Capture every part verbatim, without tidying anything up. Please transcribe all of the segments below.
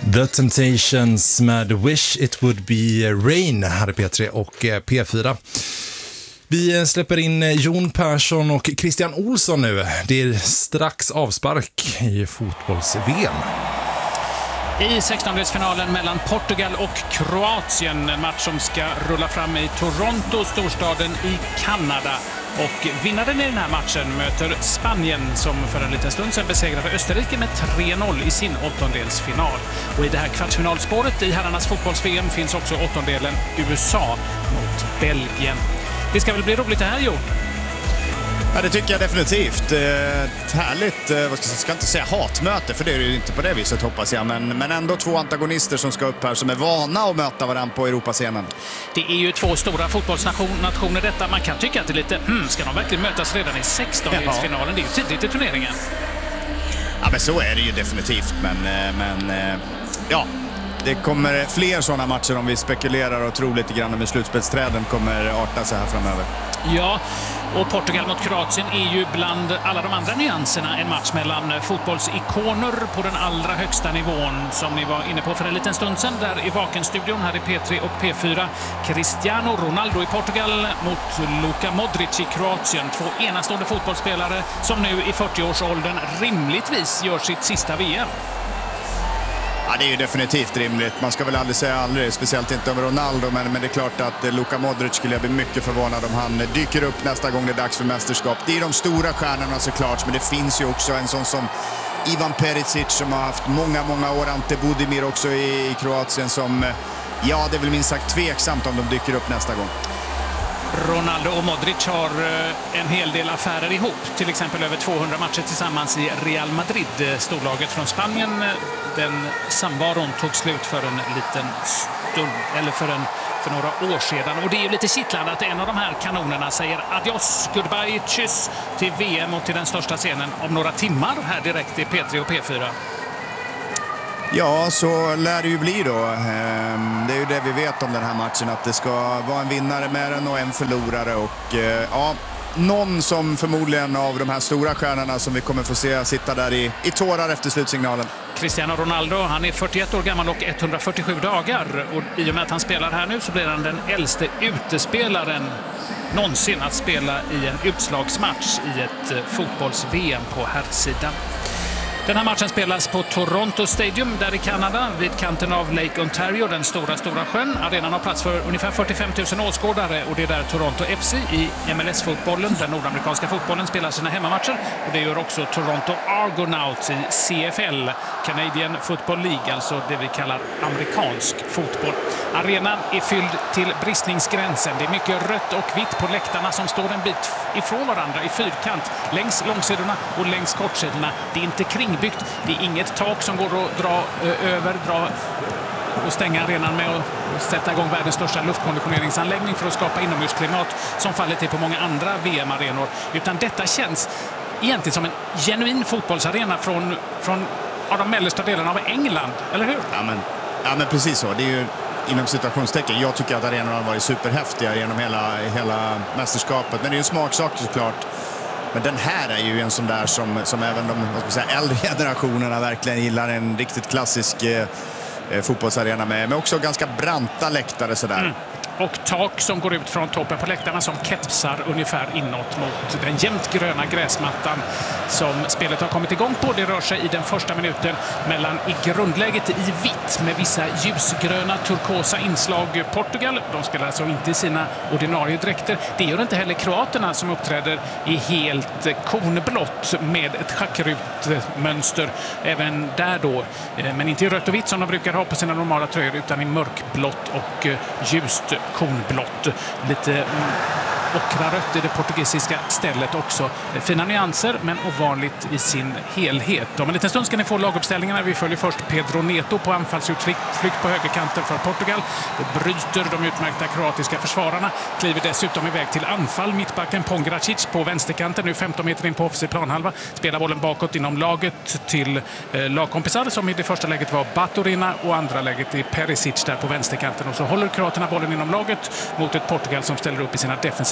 The Temptations med Wish It Would Be Rain här i P tre och P fyra. Vi släpper in Jon Persson och Christian Olsson nu. Det är strax avspark i fotbolls-V M. I sextondelsfinalen mellan Portugal och Kroatien, en match som ska rulla fram i Toronto, storstaden i Kanada. Och vinnaren i den här matchen möter Spanien som för en liten stund sedan besegrade Österrike med tre noll i sin åttondelsfinal. Och i det här kvartsfinalspåret i herrarnas fotbolls-V M finns också åttondelen U S A mot Belgien. Det ska väl bli roligt det här, Jo? Ja, det tycker jag definitivt. Ett härligt, vad ska jag ska inte säga hatmöte, för det är ju inte på det viset hoppas jag, men, men ändå två antagonister som ska upp här som är vana att möta varandra på Europascenen. Det är ju två stora fotbollsnationer detta. Man kan tycka att det är lite, hmm, ska de verkligen mötas redan i sextondelsfinalen? Det är ju tidigt i turneringen. Ja, men så är det ju definitivt, men, men ja, det kommer fler sådana matcher om vi spekulerar och tror lite grann om slutspelsträden kommer arta sig här framöver. Ja, och Portugal mot Kroatien är ju bland alla de andra nyanserna en match mellan fotbollsikoner på den allra högsta nivån, som ni var inne på för en liten stund sedan där i Vakenstudion här i P tre och P fyra. Cristiano Ronaldo i Portugal mot Luka Modric i Kroatien. Två enastående fotbollsspelare som nu i fyrtioårsåldern rimligtvis gör sitt sista V M. Ja, det är ju definitivt rimligt. Man ska väl aldrig säga aldrig, speciellt inte om Ronaldo, men, men det är klart att Luka Modric skulle jag bli mycket förvånad om han dyker upp nästa gång det är dags för mästerskap. Det är de stora stjärnorna såklart, men det finns ju också en sån som Ivan Perisic som har haft många, många år, Ante Budimir också i, i Kroatien som, ja, det är väl minst sagt tveksamt om de dyker upp nästa gång. Ronaldo och Modric har en hel del affärer ihop. Till exempel över tvåhundra matcher tillsammans i Real Madrid. Storlaget från Spanien, den samvaron tog slut för en liten stund, eller för, en, för några år sedan. Och det är ju lite kittlande att en av de här kanonerna säger adios, goodbye, tschüss till V M och till den största scenen om några timmar här direkt i P tre och P fyra. Ja, så lär det ju bli då. Det är ju det vi vet om den här matchen, att det ska vara en vinnare med den och en förlorare. Och ja, någon som förmodligen av de här stora stjärnorna som vi kommer få se sitta där i, i tårar efter slutsignalen. Cristiano Ronaldo, han är fyrtioett år gammal och etthundrafyrtiosju dagar. Och i och med att han spelar här nu så blir han den äldste utespelaren någonsin att spela i en utslagsmatch i ett fotbolls-V M på herrsidan. Den här matchen spelas på Toronto Stadium där i Kanada vid kanten av Lake Ontario, den stora, stora sjön. Arenan har plats för ungefär fyrtiofem tusen åskådare och det är där Toronto F C i M L S-fotbollen, den nordamerikanska fotbollen, spelar sina hemmamatcher. Och det gör också Toronto Argonauts i C F L, Canadian Football League, alltså det vi kallar amerikansk fotboll. Arenan är fylld till bristningsgränsen. Det är mycket rött och vitt på läktarna som står en bit ifrån varandra i fyrkant längs långsidorna och längs kortsidorna. Det är inte kringbyggt. Det är inget tak som går att dra över, dra och stänga arenan med och sätta igång världens största luftkonditioneringsanläggning för att skapa inomhusklimat som fallet är på många andra V M-arenor. Utan detta känns egentligen som en genuin fotbollsarena från, från av de mellersta delarna av England, eller hur? Ja, men, ja, men precis så. Det är ju inom situationstecken. Jag tycker att arenorna har varit superhäftiga genom hela, hela mästerskapet. Men det är ju en smaksak såklart. Men den här är ju en sån där som, som även de vad ska man säga, äldre generationerna verkligen gillar. En riktigt klassisk eh, fotbollsarena med, med också ganska branta läktare sådär. Mm. Och tak som går ut från toppen på läktarna som kepsar ungefär inåt mot den jämnt gröna gräsmattan som spelet har kommit igång på. Det rör sig i den första minuten mellan i grundläget i vitt med vissa ljusgröna turkosa inslag. Portugal, de spelar alltså inte i sina ordinarie dräkter. Det gör inte heller kroaterna som uppträder i helt konblått med ett schackrutmönster även där då. Men inte i rött och vitt som de brukar ha på sina normala tröjor utan i mörkblått och ljust konblått. Lite mm, ockrarött i det portugisiska stället också. Fina nyanser men ovanligt i sin helhet. Om en liten stund ska ni få laguppställningarna. Vi följer först Pedro Neto på anfallsutflykt på högerkanten för Portugal. Det bryter de utmärkta kroatiska försvararna. Kliver dessutom iväg till anfall. Mittbacken Pongracic på vänsterkanten. Nu femton meter in på offensiv planhalva. Spelar bollen bakåt inom laget till eh, lagkompisar som i det första läget var Baturina och andra läget i Perisic där på vänsterkanten. Och så håller kroaterna bollen inom laget mot ett Portugal som ställer upp i sina defensiva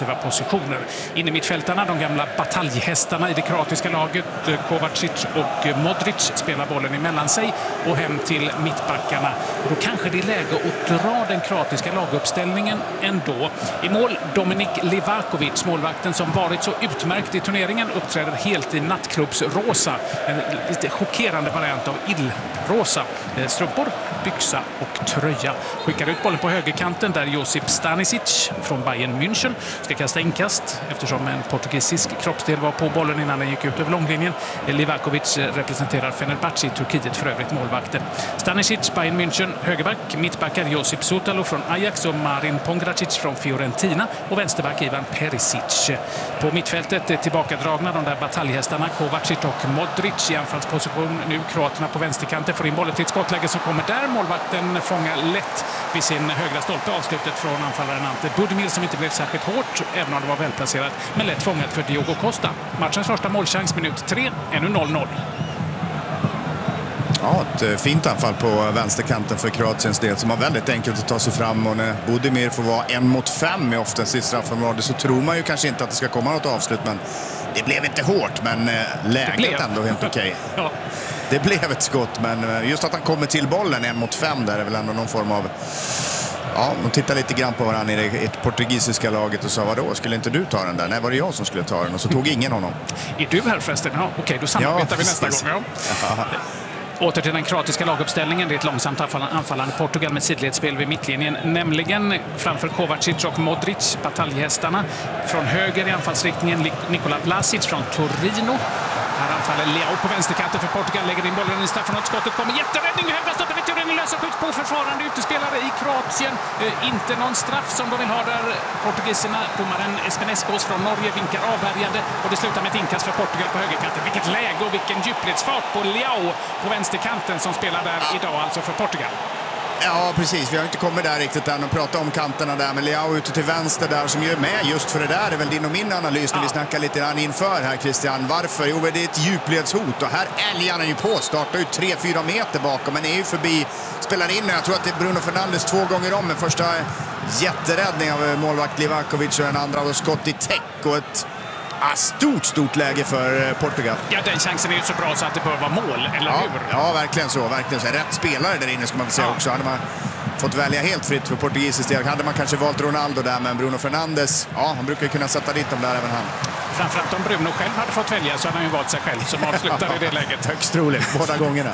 offensiva positioner. In i mittfältarna, de gamla bataljhästarna i det kroatiska laget, Kovacic och Modric spelar bollen emellan sig och hem till mittbackarna. Och då kanske det är läge att dra den kroatiska laguppställningen ändå. I mål Dominik Livakovic, målvakten som varit så utmärkt i turneringen, uppträder helt i nattklubbsrosa. En lite chockerande variant av illrosa. Strumpor, byxa och tröja. Skickar ut bollen på högerkanten där Josip Stanisic från Bayern München ska kasta inkast eftersom en portugisisk kroppsdel var på bollen innan den gick ut över långlinjen. Livakovic representerar Fenerbahce i Turkiet, för övrigt målvakten. Stanisic, Bayern München, högerback. Mittbackar Josip Sutalo från Ajax och Marin Pongracic från Fiorentina och vänsterback Ivan Perisic. På mittfältet tillbakadragna de där bataljhästarna Kovacic och Modric i anfallsposition. Nu kroaterna på vänsterkanten får in bollen till ett skottläge som kommer där. Målvakten fångar lätt vid sin högra stolpe avslutet från anfallaren Ante Budimir som inte blev särskilt hårt, även om det var välplacerat, men lätt fångat för Diogo Costa. Matchens första målchans, minut tre, ännu noll noll. Ja, ett fint anfall på vänsterkanten för Kroatiens del som har väldigt enkelt att ta sig fram, och när Budimir får vara en mot fem i oftast i straffområdet så tror man ju kanske inte att det ska komma något avslut, men det blev inte hårt, men läget ändå helt okej. Okay. Ja. Det blev ett skott, men just att han kommer till bollen en mot fem där är väl ändå någon form av... Ja, de tittar lite grann på varandra i det portugisiska laget och sa, vadå, skulle inte du ta den där? Nej, var det jag som skulle ta den? Och så tog ingen honom. Är du här förresten? Ja, okej, okay, då samarbetar ja, vi nästa gång. Ja. Åter till den kroatiska laguppställningen. Det är ett långsamt anfallande Portugal med sidledsspel vid mittlinjen. Nämligen framför Kovacic och Modric, bataljhästarna. Från höger i anfallsriktningen Nikola Vlasic från Torino. Här anfaller Leao på vänsterkanten för Portugal. Lägger in bollen i straffområdet. Skottet kommer. Jätteräddning. Högast upp i returen. Lösa skjuts på försvarande utespelare i Kroatien. Eh, inte någon straff som de vill ha där. Portugiserna, domaren Espeneskos från Norge vinkar avvärjande. Och det slutar med ett inkast för Portugal på högerkanten. Vilket läge och vilken djupledsfart på Leao på vänsterkanten som spelar där idag, alltså för Portugal. Ja, precis. Vi har inte kommit där riktigt än och pratat om kanterna där. Men Leao ute till vänster där som gör med just för det där är väl din och min analys när ja. vi snackar lite grann inför här, Christian. Varför? Jo, det är ett djupledshot och här älgar han ju på. Startar ju tre fyra meter bakom men är ju förbi, spelar in. Jag tror att det är Bruno Fernandes två gånger om med första jätteräddning av målvakt Livakovic och den andra och skott i täck och ett Ah, stort, stort läge för Portugal. Ja, den chansen är ju så bra så att det bör vara mål, eller ja, hur? Ja, verkligen så. Verkligen så. Rätt spelare där inne ska man väl säga ja. också. Hade man fått välja helt fritt för portugisiskt del hade man kanske valt Ronaldo där, men Bruno Fernandes, ja, han brukar ju kunna sätta dit dem där även han. Framförallt om Bruno själv hade fått välja så hade han ju valt sig själv som avslutar i det läget. Högst troligt, båda gångerna.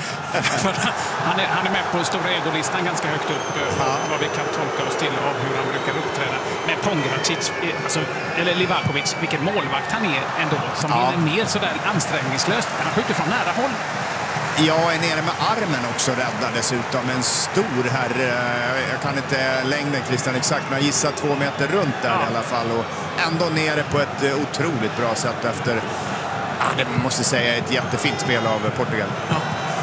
han, är, han är med på stora egolistan ganska högt upp, ja. vad vi kan tolka oss till av hur han brukar uppträda. Men Pongracic, alltså, eller Livakovic, vilken målvakt han är ändå, som ja. hinner ner sådär ansträngningslöst. Han skjuter från nära håll. Ja, är nere med armen också räddad dessutom. En stor herre. Jag kan inte längden, Christian, exakt, men jag gissar två meter runt där ja. i alla fall. Och ändå nere på ett otroligt bra sätt efter, ja, det måste säga, ett jättefint spel av Portugal. Ja.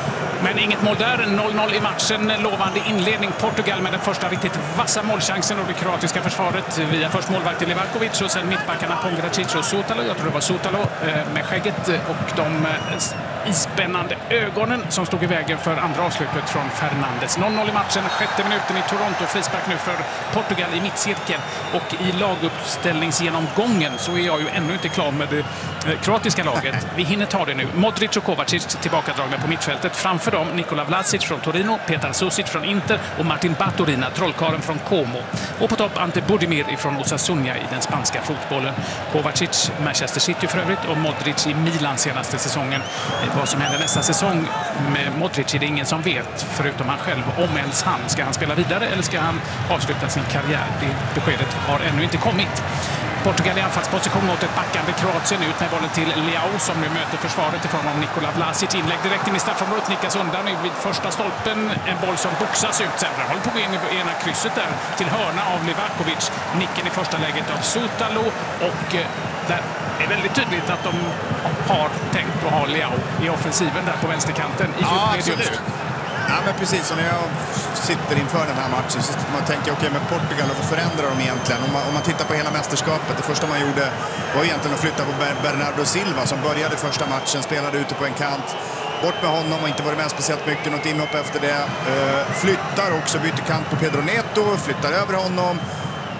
Men inget mål där. noll noll i matchen. Lovande inledning. Portugal med den första riktigt vassa målchansen och det kroatiska försvaret via först målvakten Livakovic och sen mittbackarna Pongracic och Sutalo. Jag tror det var Sutalo med skägget och de ispännande ögonen som stod i vägen för andra avslutet från Fernandes. noll noll i matchen. Sjätte minuten i Toronto. Frispark nu för Portugal i mittcirkeln. Och i laguppställningsgenomgången så är jag ju ännu inte klar med det kroatiska laget. Vi hinner ta det nu. Modric och Kovacic tillbakadragna på mittfältet. Framför dem Nikola Vlasic från Torino, Petar Susic från Inter och Martin Baturina, trollkaren från Como. Och på topp Ante Budimir från Osasuna i den spanska fotbollen. Kovacic, Manchester City för övrigt, och Modric i Milan senaste säsongen. Vad som händer nästa säsong med Modric är det ingen som vet, förutom han själv, om ens han. Ska han spela vidare eller ska han avsluta sin karriär? Det beskedet har ännu inte kommit. Portugal i anfallsposition mot ett backande Kroatien, ut med bollen till Leao som nu möter försvaret i form av Nikola Vlasic. Inlägg direkt in i straffområdet, nickas undan vid första stolpen. En boll som boxas ut sen. Håller på att gå in i ena krysset där till hörna av Livakovic. Nicken i första läget av Sutalo och där är väldigt tydligt att de har tänkt att ha Leao i offensiven där på vänsterkanten. I ja, absolut. Ja, men precis som när jag sitter inför den här matchen så man tänker, okej, okay, med Portugal, vad förändrar de egentligen? Om man, om man tittar på hela mästerskapet, det första man gjorde var egentligen att flytta på Bernardo Silva som började första matchen, spelade ute på en kant. Bort med honom och inte varit med speciellt mycket, något inhopp efter det. Uh, flyttar också, byter kant på Pedro Neto, flyttar över honom.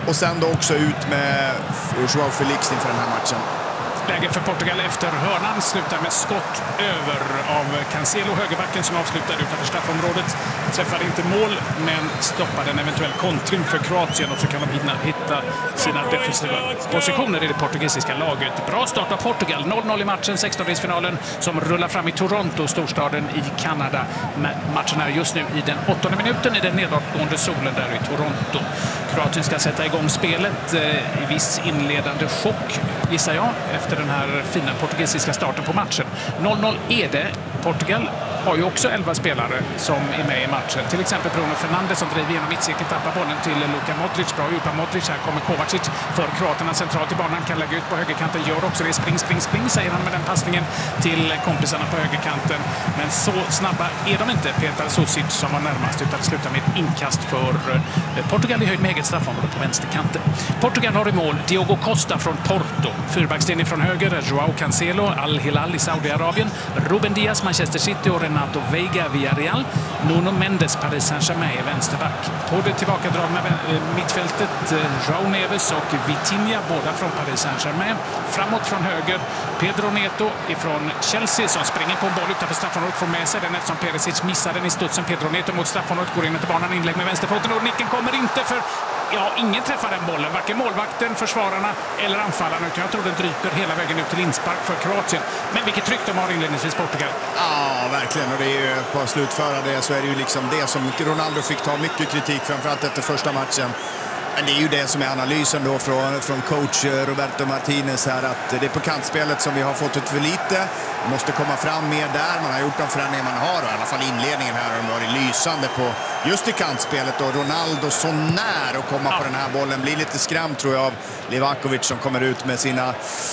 och sen då också ut med Joao Felix inför den här matchen. Läge för Portugal efter hörnan slutar med skott över av Cancelo, högerbacken, som avslutar utanför straffområdet. Träffar inte mål, men stoppar en eventuell kontring för Kroatien, och så kan de hinna hitta sina defensiva positioner i det portugisiska laget. Bra start av Portugal. noll noll i matchen, sextondelsfinalen som rullar fram i Toronto, storstaden i Kanada. Matchen är just nu i den åttonde minuten i den nedåtgående solen där i Toronto. Kroatien ska sätta igång spelet i viss inledande chock, gissar jag, efter den här fina portugisiska starten på matchen. noll noll är det. Portugal har ju också elva spelare som är med i matchen. Till exempel Bruno Fernandes som driver genom mittcirkeln, tappar bollen till Luka Modric. Bra gjort av Modric. Här kommer Kovacic för kroaterna centralt i banan. Kan lägga ut på högerkanten. Gör också det. Spring, spring, spring, säger han med den passningen till kompisarna på högerkanten. Men så snabba är de inte. Petar Susic som var närmast, utan slutar med ett inkast för Portugal i höjd med eget straffområde på vänsterkanten. Portugal har i mål Diogo Costa från Porto. Fyrbackslinje från höger, Joao Cancelo, Al-Hilal i Saudiarabien. Ruben Diaz, Manchester City, och Renato Veiga, Villarreal. Nuno Mendes, Paris Saint-Germain, vänsterback. På det tillbakadragna mittfältet, João Neves och Vitinha, båda från Paris Saint-Germain. Framåt från höger, Pedro Neto ifrån Chelsea som springer på en boll utanför straffområdet, får med sig den eftersom Perisic missar den i studsen. Pedro Neto mot straffområdet, går in till banan, inlägg med vänsterfoten, och nicken kommer inte för... Ja, ingen träffar den bollen. Varken målvakten, försvararna eller anfallarna. Utan jag tror den dryper hela vägen ut till inspark för Kroatien. Men vilket tryck de har inledningsvis, Portugal. Ja, verkligen. Och det är ju på slutföra det så är det ju liksom det som Ronaldo fick ta mycket kritik, framförallt efter första matchen. Men det är ju det som är analysen då från, från coach Roberto Martinez här, att det är på kantspelet som vi har fått ut för lite. Vi måste komma fram mer där. Man har gjort de förändringar man har, och i alla fall inledningen här har varit lysande på just i kantspelet. Och Ronaldo så när att komma ja. på den här bollen. Blir lite skrämd tror jag av Livakovic som kommer ut med sina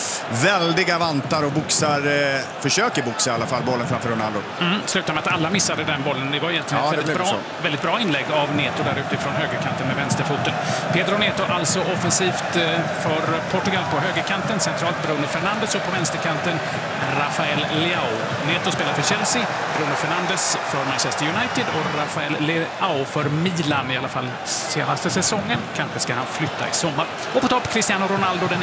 väldiga vantar och boxar, eh, försöker boxa i alla fall bollen framför Ronaldo. Mm, slutar med att alla missade den bollen. Det var egentligen ja, ett väldigt bra, väldigt bra inlägg av Neto där utifrån högerkanten med vänsterfoten. Pedro Neto alltså offensivt för Portugal på högerkanten. Centralt Bruno Fernandes, och på vänsterkanten Rafael Leao. Neto spelar för Chelsea, Bruno Fernandes för Manchester United och Rafael Leao för Milan, i alla fall senaste säsongen. Kanske ska han flytta i sommar. Och på topp Cristiano Ronaldo, den